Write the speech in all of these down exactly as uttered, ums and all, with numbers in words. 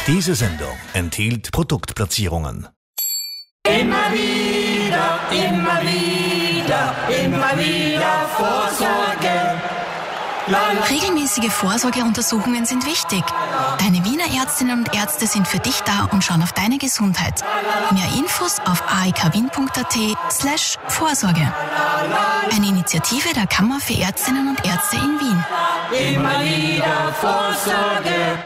Diese Sendung enthielt Produktplatzierungen. Immer wieder, immer wieder, immer wieder Vorsorge. Regelmäßige Vorsorgeuntersuchungen sind wichtig. Deine Wiener Ärztinnen und Ärzte sind für dich da und schauen auf deine Gesundheit. Mehr Infos auf a e k wien punkt a t slash Vorsorge. Eine Initiative der Kammer für Ärztinnen und Ärzte in Wien. Immer wieder Vorsorge.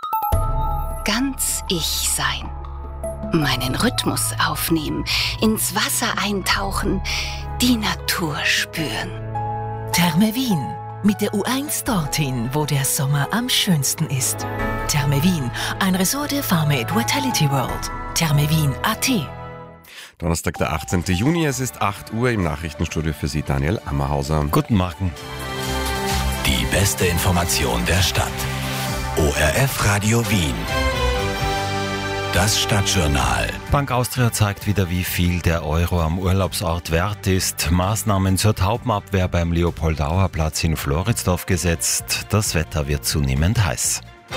Ganz ich sein. Meinen Rhythmus aufnehmen, ins Wasser eintauchen, die Natur spüren. Therme Wien. Mit der U eins dorthin, wo der Sommer am schönsten ist. Therme Wien, ein Ressort der Pharma Vitality World. thermewien punkt a t. Donnerstag, der achtzehnten Juni, es ist acht Uhr, im Nachrichtenstudio für Sie Daniel Ammerhauser. Guten Morgen. Die beste Information der Stadt. O R F Radio Wien. Das Stadtjournal. Bank Austria zeigt wieder, wie viel der Euro am Urlaubsort wert ist. Maßnahmen zur Taubenabwehr beim Leopoldauerplatz in Floridsdorf gesetzt. Das Wetter wird zunehmend heiß.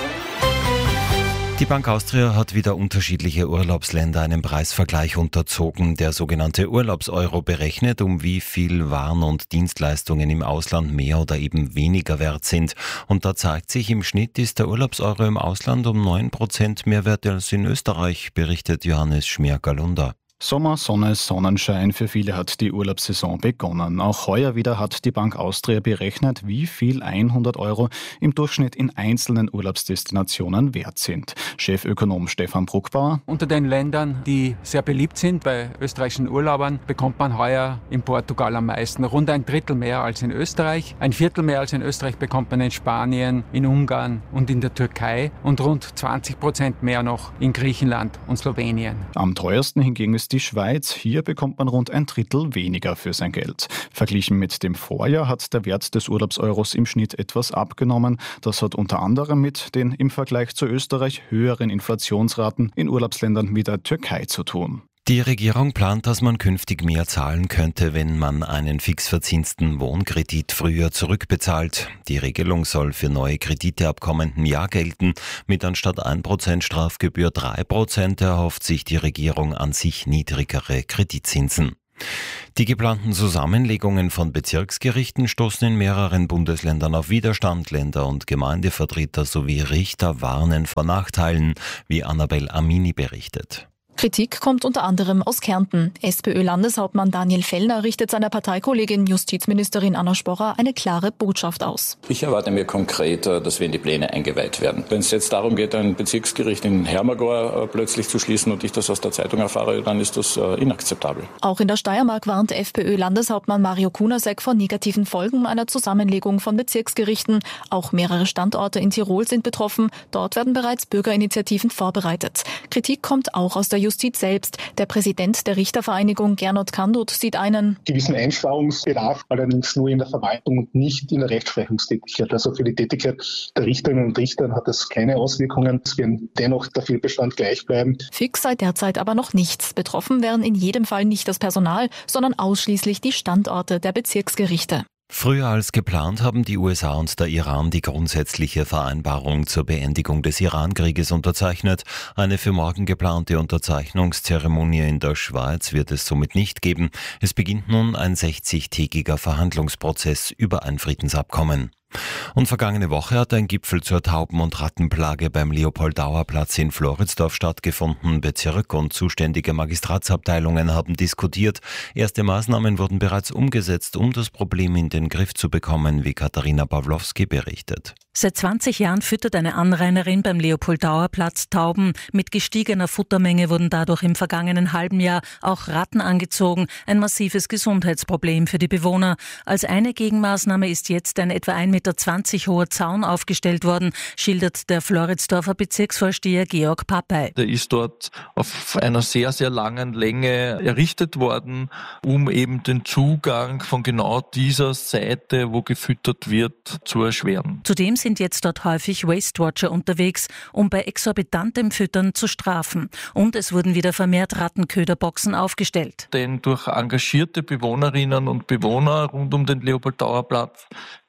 Die Bank Austria hat wieder unterschiedliche Urlaubsländer einem Preisvergleich unterzogen. Der sogenannte Urlaubseuro berechnet, um wie viel Waren und Dienstleistungen im Ausland mehr oder eben weniger wert sind. Und da zeigt sich, im Schnitt ist der Urlaubseuro im Ausland um neun Prozent mehr wert als in Österreich, berichtet Johannes Schmiergalunder. Sommer, Sonne, Sonnenschein, für viele hat die Urlaubssaison begonnen. Auch heuer wieder hat die Bank Austria berechnet, wie viel hundert Euro im Durchschnitt in einzelnen Urlaubsdestinationen wert sind. Chefökonom Stefan Bruckbauer: Unter den Ländern, die sehr beliebt sind bei österreichischen Urlaubern, bekommt man heuer in Portugal am meisten. Rund ein Drittel mehr als in Österreich. Ein Viertel mehr als in Österreich bekommt man in Spanien, in Ungarn und in der Türkei. Und rund zwanzig Prozent mehr noch in Griechenland und Slowenien. Am teuersten hingegen ist die Schweiz. Hier bekommt man rund ein Drittel weniger für sein Geld. Verglichen mit dem Vorjahr hat der Wert des Urlaubseuros im Schnitt etwas abgenommen. Das hat unter anderem mit den im Vergleich zu Österreich höheren Inflationsraten in Urlaubsländern wie der Türkei zu tun. Die Regierung plant, dass man künftig mehr zahlen könnte, wenn man einen fixverzinsten Wohnkredit früher zurückbezahlt. Die Regelung soll für neue Kredite ab kommendem Jahr gelten. Mit anstatt ein Prozent Strafgebühr drei Prozent erhofft sich die Regierung an sich niedrigere Kreditzinsen. Die geplanten Zusammenlegungen von Bezirksgerichten stoßen in mehreren Bundesländern auf Widerstand. Länder- und Gemeindevertreter sowie Richter warnen vor Nachteilen, wie Annabel Amini berichtet. Kritik kommt unter anderem aus Kärnten. SPÖ-Landeshauptmann Daniel Fellner richtet seiner Parteikollegin Justizministerin Anna Sporrer eine klare Botschaft aus. Ich erwarte mir konkret, dass wir in die Pläne eingeweiht werden. Wenn es jetzt darum geht, ein Bezirksgericht in Hermagor plötzlich zu schließen und ich das aus der Zeitung erfahre, dann ist das inakzeptabel. Auch in der Steiermark warnt FPÖ-Landeshauptmann Mario Kunasek vor negativen Folgen einer Zusammenlegung von Bezirksgerichten. Auch mehrere Standorte in Tirol sind betroffen. Dort werden bereits Bürgerinitiativen vorbereitet. Kritik kommt auch aus der Justiz selbst. Der Präsident der Richtervereinigung Gernot Kandut sieht einen gewissen Einsparungsbedarf, allerdings nur in der Verwaltung und nicht in der Rechtsprechungstätigkeit. Also für die Tätigkeit der Richterinnen und Richter hat das keine Auswirkungen. Es wird dennoch der Fehlbestand gleich bleiben. Fix sei derzeit aber noch nichts. Betroffen wären in jedem Fall nicht das Personal, sondern ausschließlich die Standorte der Bezirksgerichte. Früher als geplant haben die U S A und der Iran die grundsätzliche Vereinbarung zur Beendigung des Iran-Krieges unterzeichnet. Eine für morgen geplante Unterzeichnungszeremonie in der Schweiz wird es somit nicht geben. Es beginnt nun ein sechzigtägiger Verhandlungsprozess über ein Friedensabkommen. Und vergangene Woche hat ein Gipfel zur Tauben- und Rattenplage beim Leopoldauerplatz in Floridsdorf stattgefunden. Bezirk und zuständige Magistratsabteilungen haben diskutiert. Erste Maßnahmen wurden bereits umgesetzt, um das Problem in den Griff zu bekommen, wie Katharina Pawlowski berichtet. Seit zwanzig Jahren füttert eine Anrainerin beim Leopoldauerplatz Tauben. Mit gestiegener Futtermenge wurden dadurch im vergangenen halben Jahr auch Ratten angezogen. Ein massives Gesundheitsproblem für die Bewohner. Als eine Gegenmaßnahme ist jetzt ein etwa ein Meter zwanzig hoher Zaun aufgestellt worden, schildert der Floridsdorfer Bezirksvorsteher Georg Papay. Der ist dort auf einer sehr, sehr langen Länge errichtet worden, um eben den Zugang von genau dieser Seite, wo gefüttert wird, zu erschweren. Zudem sind jetzt dort häufig Waste-Watcher unterwegs, um bei exorbistantem Füttern zu strafen. Und es wurden wieder vermehrt Rattenköderboxen aufgestellt. Denn durch engagierte Bewohnerinnen und Bewohner rund um den Leopoldauerplatz,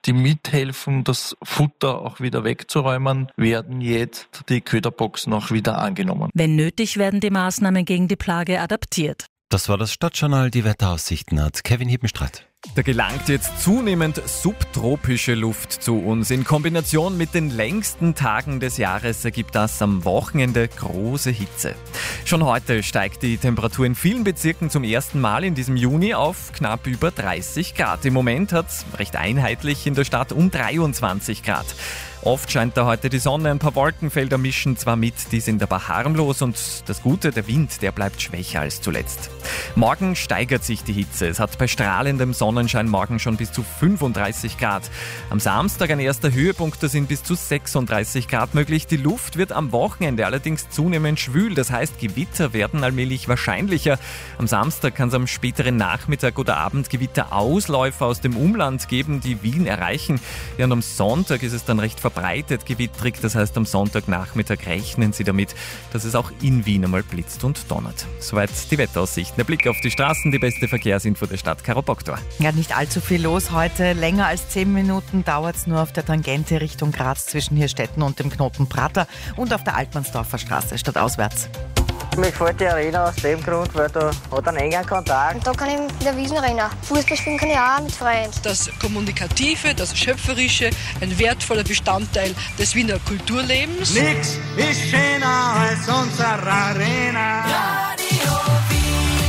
die mithelfen, das Futter auch wieder wegzuräumen, werden jetzt die Köderboxen auch wieder angenommen. Wenn nötig, werden die Maßnahmen gegen die Plage adaptiert. Das war das Stadtjournal. Die Wetteraussichten hat Kevin Hiebenstreit. Da gelangt jetzt zunehmend subtropische Luft zu uns. In Kombination mit den längsten Tagen des Jahres ergibt das am Wochenende große Hitze. Schon heute steigt die Temperatur in vielen Bezirken zum ersten Mal in diesem Juni auf knapp über dreißig Grad. Im Moment hat es recht einheitlich in der Stadt um dreiundzwanzig Grad. Oft scheint da heute die Sonne, ein paar Wolkenfelder mischen zwar mit, die sind aber harmlos und das Gute, der Wind, der bleibt schwächer als zuletzt. Morgen steigert sich die Hitze. Es hat bei strahlendem Sonnenschein morgen schon bis zu fünfunddreißig Grad. Am Samstag ein erster Höhepunkt, da sind bis zu sechsunddreißig Grad möglich. Die Luft wird am Wochenende allerdings zunehmend schwül, das heißt Gewitter werden allmählich wahrscheinlicher. Am Samstag kann es am späteren Nachmittag oder Abend Gewitterausläufer aus dem Umland geben, die Wien erreichen. Ja, und am Sonntag ist es dann recht verbreitet gewittrig, das heißt am Sonntagnachmittag rechnen Sie damit, dass es auch in Wien einmal blitzt und donnert. Soweit die Wetteraussichten. Der Blick auf die Straßen, die beste Verkehrsinfo der Stadt, Karo Boktor. Ja, nicht allzu viel los heute. Länger als zehn Minuten dauert es nur auf der Tangente Richtung Graz zwischen Hirstetten und dem Knoten Prater und auf der Altmannsdorfer Straße stadtauswärts. Mir gefällt die Arena aus dem Grund, weil da hat einen engen Kontakt. Und da kann ich in der Wiesenarena. Fußball spielen kann ich auch mit Freunden. Das Kommunikative, das Schöpferische, ein wertvoller Bestandteil des Wiener Kulturlebens. Nix ist schöner als unsere Arena. Radio Wien.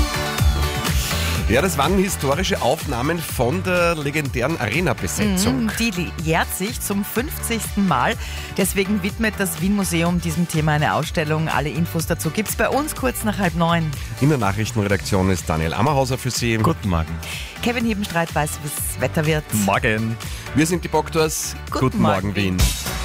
Ja, das waren historische Aufnahmen von der legendären Arena-Besetzung. Mhm, die jährt sich zum fünfzigsten Mal. Deswegen widmet das Wien-Museum diesem Thema eine Ausstellung. Alle Infos dazu gibt's bei uns kurz nach halb neun. In der Nachrichtenredaktion ist Daniel Ammerhauser für Sie. Guten Morgen. Kevin Hiebenstreit weiß, wie das Wetter wird. Morgen. Wir sind die Boktors. Guten, Guten Morgen, Wien.